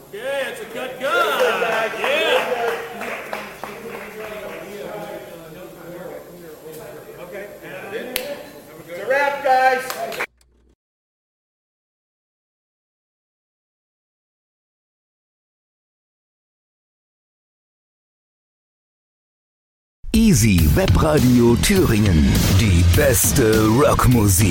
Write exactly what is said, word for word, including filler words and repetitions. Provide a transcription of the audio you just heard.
Okay, it's a good gun. Yeah. Okay. It's a wrap, guys. Easy Webradio Thüringen. Die beste Rockmusik.